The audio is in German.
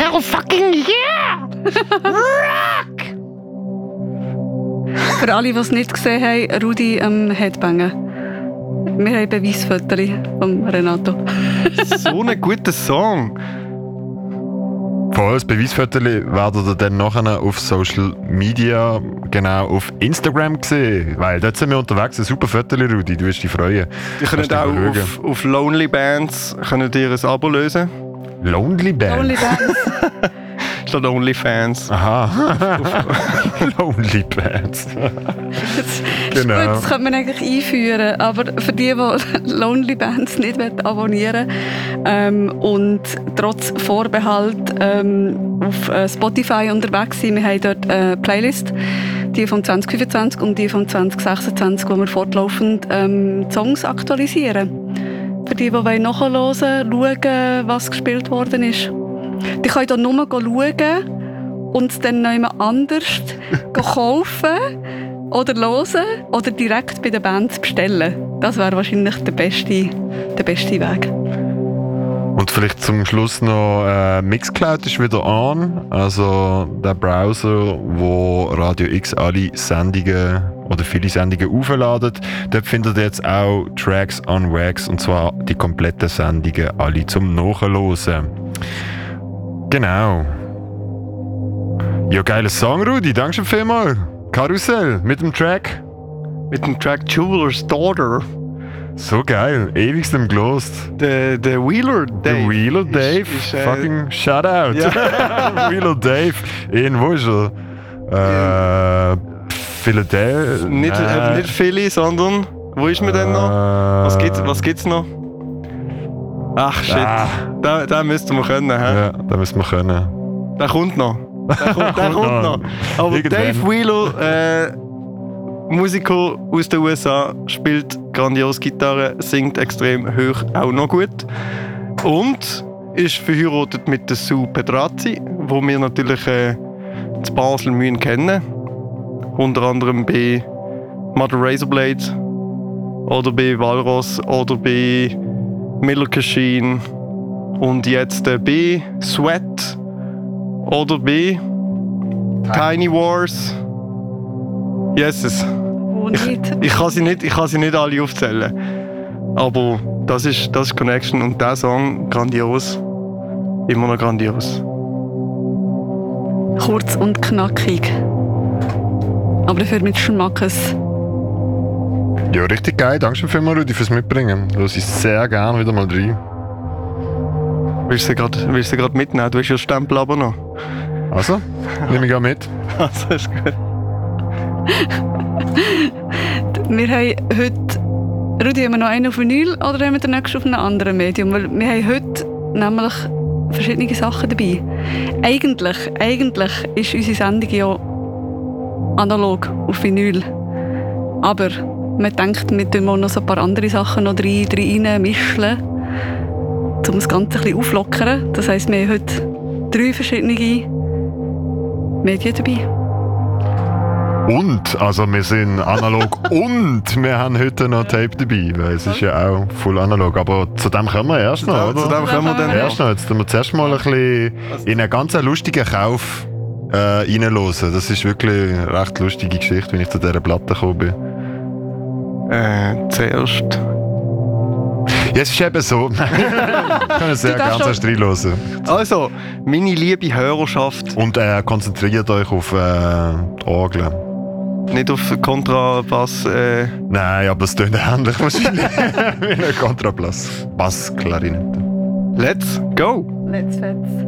Hell fucking yeah! Rock! Für alle, die es nicht gesehen haben, Rudi am Headbangen. Wir haben Beweisfotos von Renato. So ein guter Song. Voll, das Beweisfoto werdet ihr dann nachher auf Social Media, genau auf Instagram sehen. Weil dort sind wir unterwegs, ein super Foto, Rudi, du wirst dich freuen. Ihr könnt auch auf Lonely Bands könnt ihr ein Abo lösen. Lonely Band? Lonely Bands. Statt OnlyFans. Aha. Lonely Bands. Genau. Gut, das könnte man eigentlich einführen, aber für die Lonely Bands nicht abonnieren und trotz Vorbehalt auf Spotify unterwegs sind, wir haben dort eine Playlist, die von 2025 und die von 2026, wo wir fortlaufend Songs aktualisieren. Für die nachhören, schauen, was gespielt worden ist. Die können hier nur schauen und es dann noch jemand anders kaufen oder hören oder direkt bei der Band bestellen. Das wäre wahrscheinlich der beste Weg. Und vielleicht zum Schluss noch Mixcloud ist wieder an. Also der Browser, wo Radio X alle Sendungen oder viele Sendungen aufladet. Dort findet ihr jetzt auch Tracks on Wax und zwar die kompletten Sendungen alle zum Nachhören. Genau. Ja, geiler Song, Rudi. Danke schon vielmals. Karussell mit dem Track. Mit dem Track Jeweler's Daughter. So geil. Ewigst im gelost. Der Wheeler Dave. Der Wheeler Dave. Fucking Shoutout. Ja. Wheeler Dave. Wo ist er? Philadelphia. Nicht Philly, sondern wo ist man denn noch? Was gibt's noch? Ach shit, da müssten wir können. He? Ja, da müssen wir können. Der kommt noch. Der kommt noch. Aber irgendwann. Dave Wheeler, Musiker aus den USA, spielt grandios Gitarre, singt extrem hoch, auch noch gut. Und ist verheiratet mit der Sue Pedrazzi, wo wir natürlich zu Basel müssen kennen. Unter anderem bei Mother Razorblade oder bei Walross oder bei Miller Machine und jetzt bei Sweat oder bei Tiny Wars. Jesus. Ich kann sie nicht alle aufzählen. Aber das ist Connection und der Song grandios. Immer noch grandios. Kurz und knackig. Aber dafür mit Schmackes. Ja, richtig geil. Danke schon vielmals, Rudi, fürs Mitbringen. Da lasse ich sehr gerne wieder mal rein. Willst du sie gerade mitnehmen? Du hast ja den Stempel aber noch. Also, nehme ich auch mit. Also, ist gut. Wir haben heute... Rudi, haben wir noch einen auf Vinyl oder haben wir den nächsten auf einem anderen Medium? Weil wir haben heute nämlich verschiedene Sachen dabei. Eigentlich ist unsere Sendung ja analog auf Vinyl. Aber man denkt, wir tun noch so ein paar andere Sachen noch rein mischen, um das Ganze ein bisschen auflockern. Das heisst, wir haben heute 3 verschiedene Medien dabei. Und, also wir sind analog und wir haben heute noch Tape dabei, weil es ist ja auch voll analog. Aber zu dem kommen wir erst noch, oder? Zu dem kommen wir dann erst noch. Jetzt tun wir zuerst mal ein bisschen in einen ganz lustigen Kauf reinhören. Das ist wirklich eine recht lustige Geschichte, wenn ich zu dieser Platte gekommen bin. Zuerst. Ja, es ist eben so. Ich kann sehr gerne erst reinhören. Also, meine liebe Hörerschaft. Und konzentriert euch auf die Orgel. Nicht auf Kontrabass. Nein, aber es tönt ähnlich wahrscheinlich. Wie ein Kontrabass. Bassklarinette. Let's go! Let's fetz.